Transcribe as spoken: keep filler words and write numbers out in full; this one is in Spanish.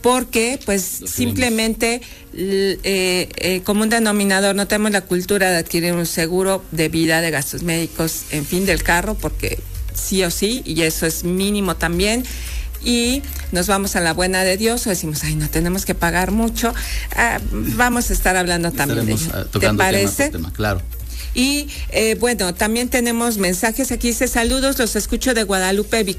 porque pues simplemente eh, eh, como un denominador no tenemos la cultura de adquirir un seguro de vida, de gastos médicos, en fin, del carro, porque sí o sí, y eso es mínimo también. Y nos vamos a la buena de Dios o decimos, ay, no tenemos que pagar mucho. Ah, vamos a estar hablando también de ello. ¿Te parece? Tema, claro. Y eh, bueno, también tenemos mensajes aquí. Dice, saludos, los escucho de Guadalupe,